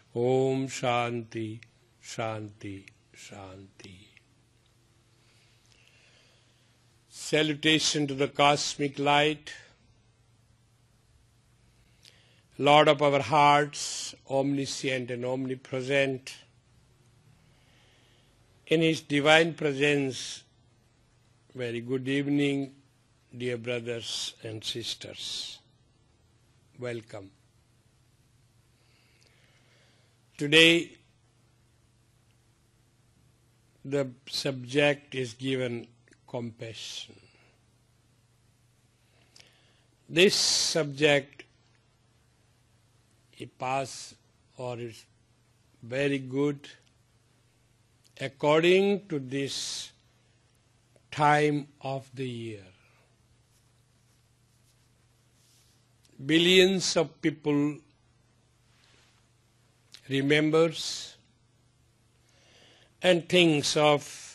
Om Shanti, Shanti, Shanti. Salutation to the cosmic light, Lord of our hearts, omniscient and omnipresent. In His divine presence, very good evening, dear brothers and sisters. Welcome. Today, the subject is given compassion. This subject is very good according to this time of the year. Billions of people remembers and thinks of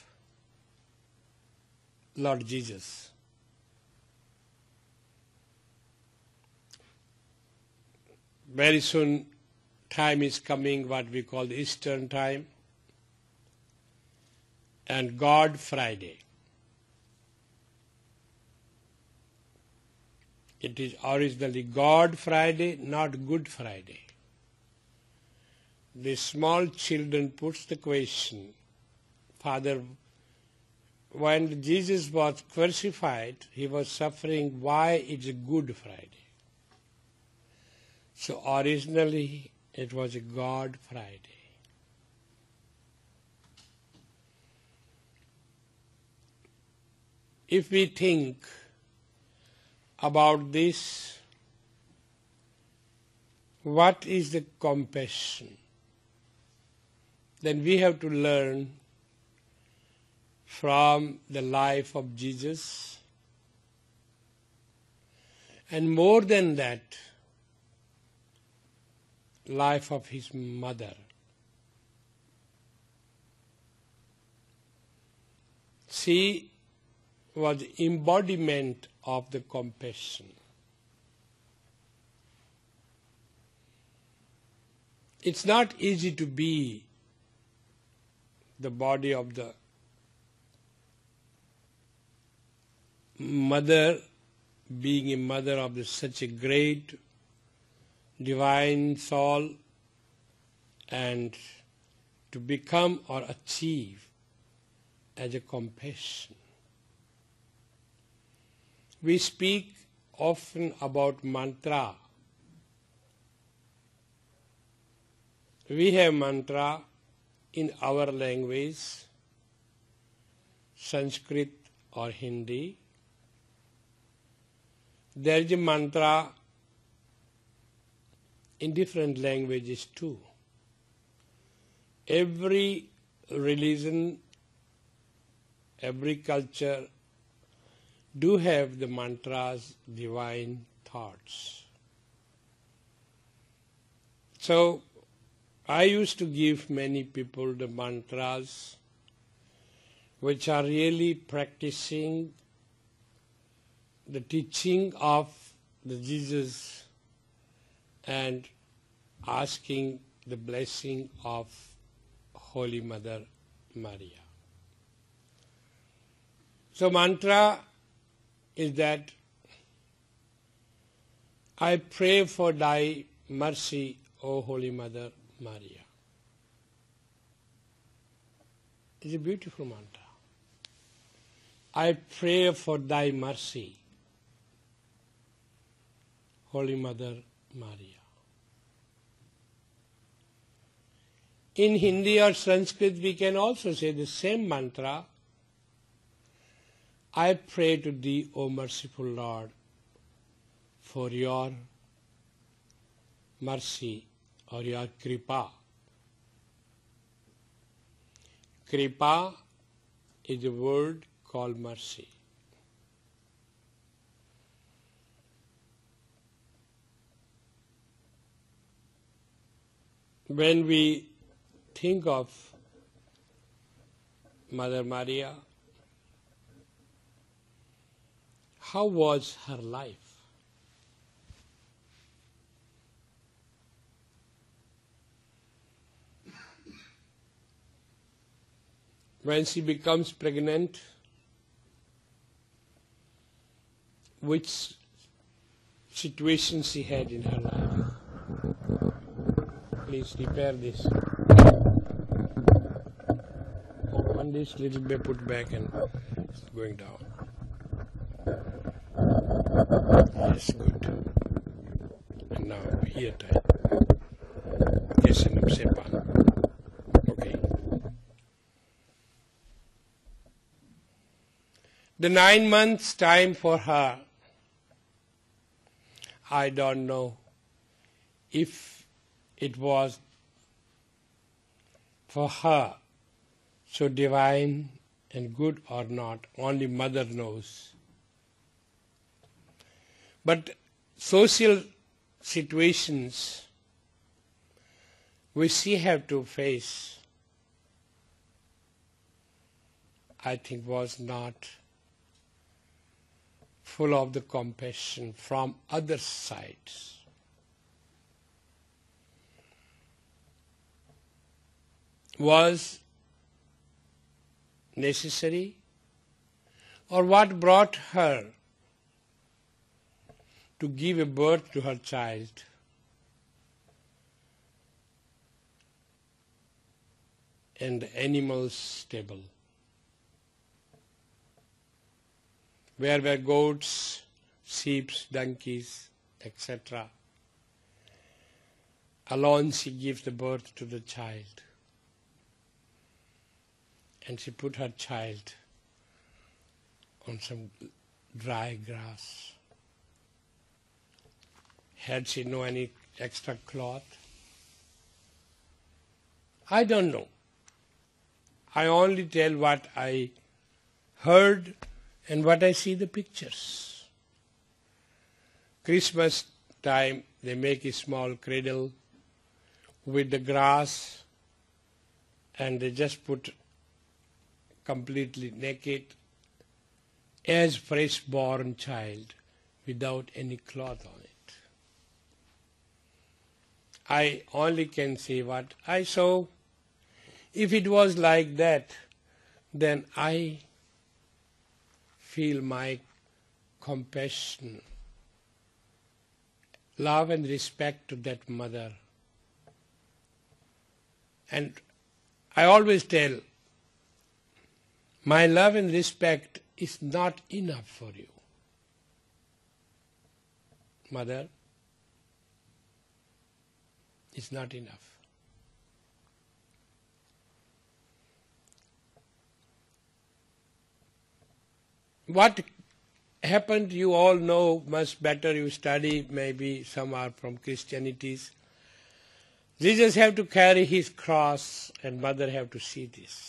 Lord Jesus. Very soon time is coming, what we call the Eastern time and God Friday. It is originally God Friday, not Good Friday. The small children puts the question, Father, when Jesus was crucified, He was suffering, why it's a Good Friday? So originally it was a God Friday. If we think about this, what is the compassion? Then we have to learn from the life of Jesus, and more than that, life of His mother. She was embodiment of the compassion. It's not easy to be the body of the mother, being a mother of such a great divine soul, and to become or achieve as a compassion. We speak often about mantra. We have mantra in our language, Sanskrit or Hindi. There is a mantra in different languages too. Every religion, every culture do have the mantras, divine thoughts. So I used to give many people the mantras which are really practicing the teaching of the Jesus and asking the blessing of Holy Mother Maria. So mantra is that I pray for thy mercy, O Holy Mother Maria. It's a beautiful mantra. I pray for thy mercy, Holy Mother Maria. In Hindi or Sanskrit we can also say the same mantra. I pray to thee, O merciful Lord, for your mercy or your kripa. Kripa is a word called mercy. When we think of Mother Maria, how was her life? When she becomes pregnant, which situation she had in her life. Please repair this. On this little bit put back and it's going down. Yes, good. And now here time. Kesanam Sepan. Okay. The 9 months time for her, I don't know if it was for her so divine and good or not. Only mother knows. But social situations which she had to face, I think was not full of the compassion from other sides. Was necessary, or what brought her to give a birth to her child? And the animals stable, where were goats, sheep, donkeys, etc. Alone she gives the birth to the child. And she put her child on some dry grass. Had she no any extra cloth? I don't know. I only tell what I heard and what I see the pictures. Christmas time they make a small cradle with the grass and they just put completely naked as fresh born child without any cloth on it. I only can say what I saw. If it was like that, then I feel my compassion, love and respect to that mother. And I always tell, my love and respect is not enough for you, mother. It's not enough. What happened, you all know much better, you study, maybe some are from Christianities. Jesus have to carry his cross and mother have to see this.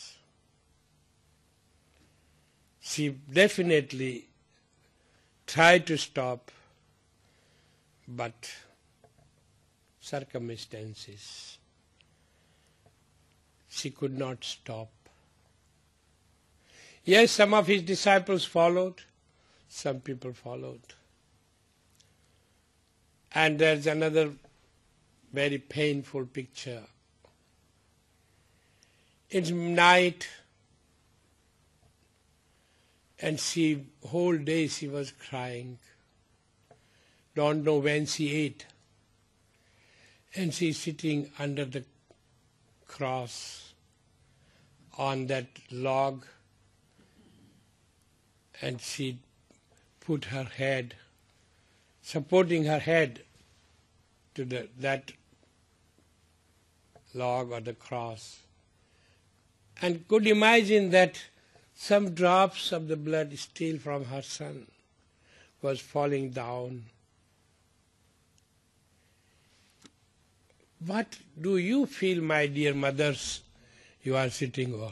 She definitely tried to stop, but circumstances, she could not stop. Yes, some of his disciples followed, some people followed. And there's another very painful picture. It's night, and whole day she was crying. Don't know when she ate. And she's sitting under the cross on that log, and she put her head, supporting her head to that log or the cross. And could imagine that some drops of the blood still from her son was falling down. What do you feel, my dear mothers? You are sitting all.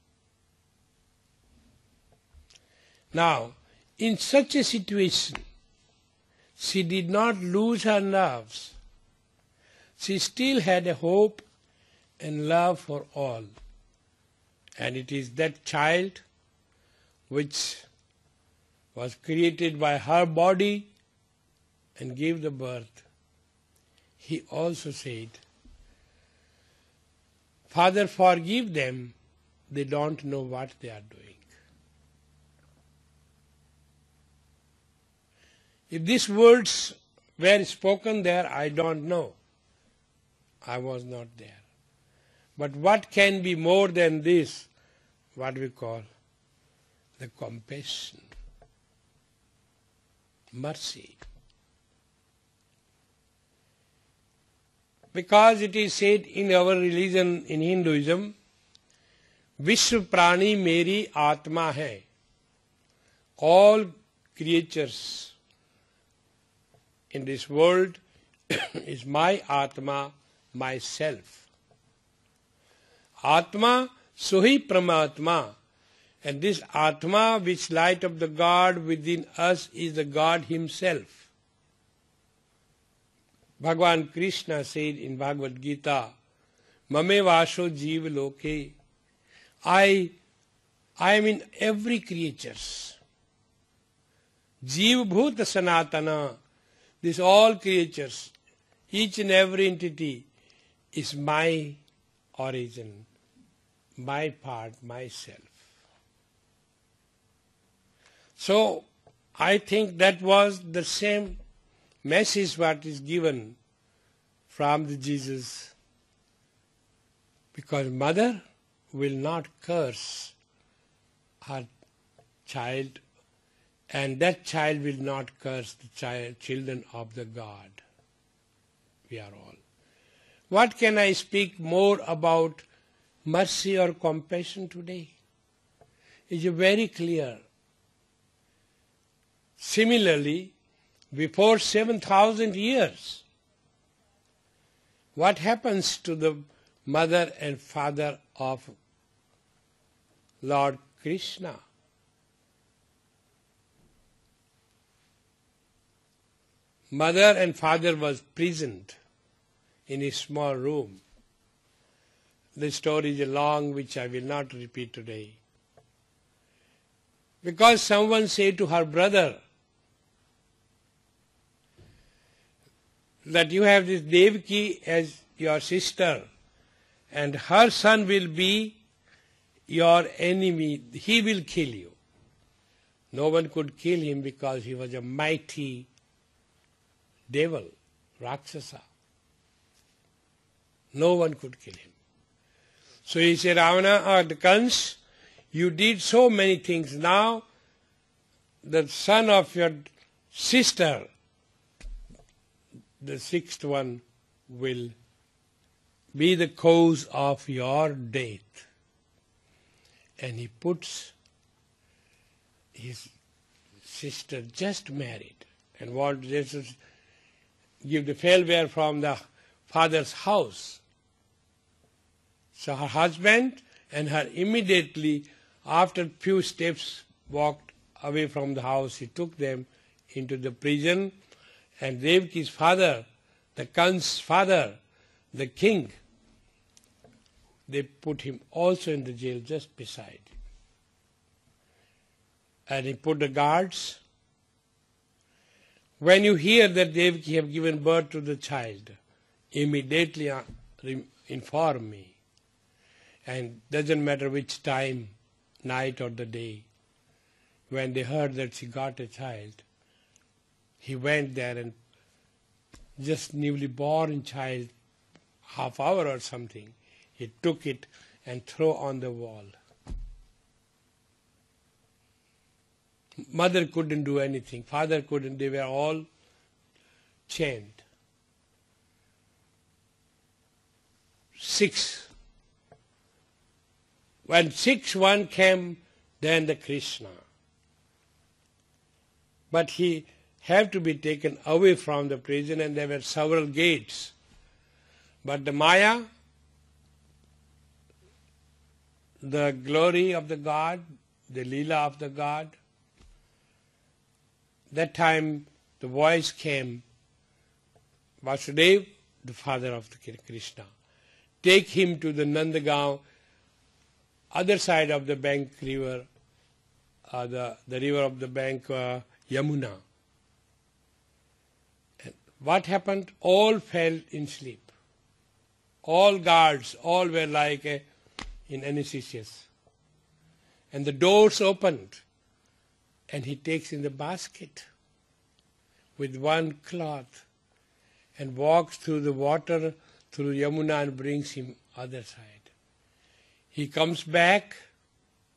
Now, in such a situation, she did not lose her nerves. She still had a hope and love for all. And it is that child which was created by her body and gave the birth. He also said, Father, forgive them, they don't know what they are doing. If these words were spoken there, I don't know. I was not there. But what can be more than this? What we call the compassion, mercy. Because it is said in our religion, in Hinduism, Vishwa Prani Meri Atma hai. All creatures in this world is my Atma, myself. Atma Suhi Pramatma. And this Atma, which light of the God within us, is the God Himself. Bhagavan Krishna said in Bhagavad Gita, Mame Vasho Jeev Loke. I am in every creature. Jeev Bhuta Sanatana. These all creatures, each and every entity is my origin, my part, myself. So, I think that was the same message what is given from the Jesus. Because mother will not curse her child, and that child will not curse the children of the God. We are all. What can I speak more about mercy or compassion today? It is very clear. Similarly, before 7,000 years, what happens to the mother and father of Lord Krishna? Mother and father was prisoned in a small room. The story is long, which I will not repeat today. Because someone said to her brother that you have this Devaki as your sister and her son will be your enemy. He will kill you. No one could kill him because he was a mighty devil, Rakshasa. No one could kill him. So he said, Ravana or the Kans, you did so many things. Now the son of your sister, the sixth one, will be the cause of your death. And he puts his sister just married and wanted to give the farewell from the father's house. So her husband and her immediately after few steps walked away from the house. He took them into the prison, and Devaki's father, the Kan's father, the king, they put him also in the jail just beside him. And he put the guards. When you hear that Devaki have given birth to the child, immediately inform me. And doesn't matter which time, night or the day, when they heard that she got a child, he went there and just newly born child, half hour or something, he took it and threw on the wall. Mother couldn't do anything, father couldn't, they were all chained. 6. When 6th one came, then the Krishna. But he had to be taken away from the prison, and there were several gates. But the Maya, the glory of the God, the Leela of the God, that time the voice came, Vasudeva, the father of the Krishna, take him to the Nandagaon, other side of the bank river, the river of the bank Yamuna. And what happened? All fell in sleep. All guards, all were like in anesthesia. and the doors opened, and he takes in the basket with one cloth and walks through the water, through Yamuna, and brings him other side. He comes back